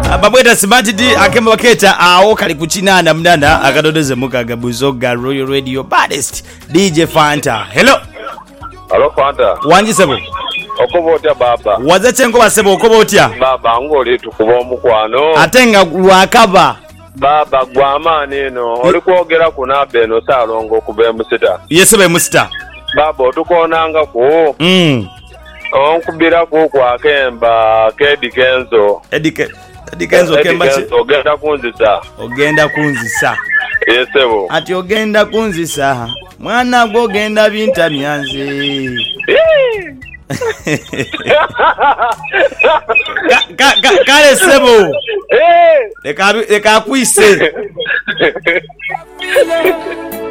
Babweta smart di akemba baketa awo kali kuchinana mnana akadodeze mukaga buzoga Royal Radio baddest DJ Fanta. Hello Fanta. Wanji sebo. Okobotya baba. Wazachengo basebo okobotya. Baba ngoli tukuba omukwano. Atenga lwakaba. Baba gwamani eno oli kwogera kunabe no salongo kuba musita. Yesebe musita. Baba otukonanga ko. Onkubira ko kwa Kemba Kedikenzo. Edikenzo Kemba chi. Ogenda kunzisa. Yesebo. Ati ogenda kunzisa. Mwana gogenda binta myanze. Kale sebo. Eka kuise.